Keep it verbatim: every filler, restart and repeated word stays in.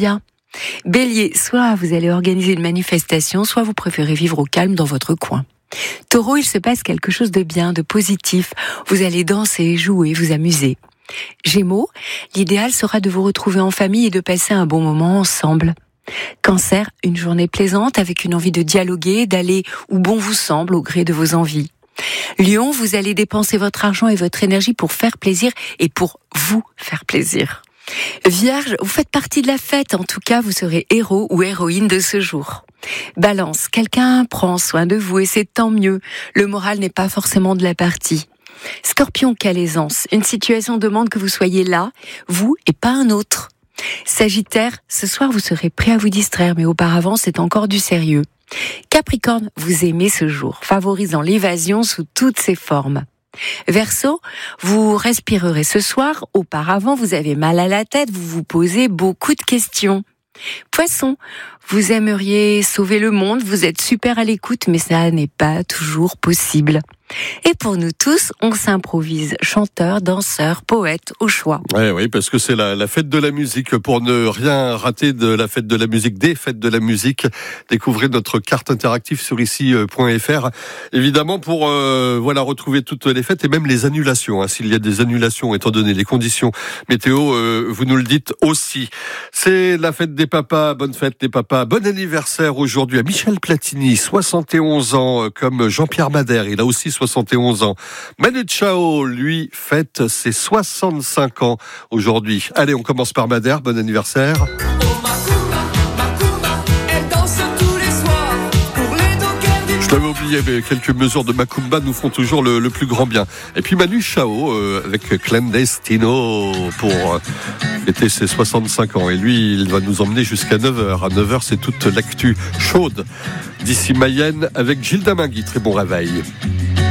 bien. Bélier, soit vous allez organiser une manifestation, soit vous préférez vivre au calme dans votre coin. Taureau, il se passe quelque chose de bien, de positif. Vous allez danser, jouer, vous amuser. Gémeaux, l'idéal sera de vous retrouver en famille et de passer un bon moment ensemble. Cancer, une journée plaisante avec une envie de dialoguer, d'aller où bon vous semble au gré de vos envies. Lion, vous allez dépenser votre argent et votre énergie pour faire plaisir et pour vous faire plaisir. Vierge, vous faites partie de la fête, en tout cas vous serez héros ou héroïne de ce jour. Balance, quelqu'un prend soin de vous et c'est tant mieux, le moral n'est pas forcément de la partie. Scorpion, quelle aisance, une situation demande que vous soyez là, vous et pas un autre. Sagittaire, ce soir vous serez prêt à vous distraire, mais auparavant c'est encore du sérieux. Capricorne, vous aimez ce jour, favorisant l'évasion sous toutes ses formes. Verseau, vous respirerez ce soir, auparavant vous avez mal à la tête, vous vous posez beaucoup de questions. Poisson, vous aimeriez sauver le monde, vous êtes super à l'écoute, mais ça n'est pas toujours possible. Et pour nous tous, on s'improvise chanteur, danseur, poète au choix. Ouais, oui, parce que c'est la, la fête de la musique. Pour ne rien rater de la fête de la musique, des fêtes de la musique, découvrez notre carte interactive sur ici point f r. Évidemment, pour euh, voilà retrouver toutes les fêtes et même les annulations. Hein, s'il y a des annulations, étant donné les conditions météo, euh, vous nous le dites aussi. C'est la fête des papas. Bonne fête des papas. Bon anniversaire aujourd'hui à Michel Platini, soixante et onze ans, comme Jean-Pierre Madère. Il a aussi soixante et onze ans. Manu Chao, lui, fête ses soixante-cinq ans aujourd'hui. Allez, on commence par Madère. Bon anniversaire. Je l'avais oublié, mais quelques mesures de Macumba nous font toujours le, le plus grand bien. Et puis Manu Chao euh, avec Clandestino pour euh, fêter ses soixante-cinq ans. Et lui, il va nous emmener jusqu'à neuf heures. À neuf heures, c'est toute l'actu chaude d'ici Mayenne avec Gilles Damingui. Très bon réveil.